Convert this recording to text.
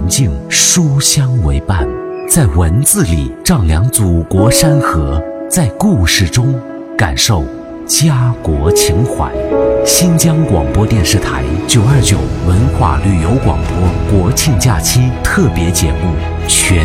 宁静，书香为伴，在文字里丈量祖国山河，在故事中感受家国情怀。新疆广播电视台929文化旅游广播国庆假期特别节目《全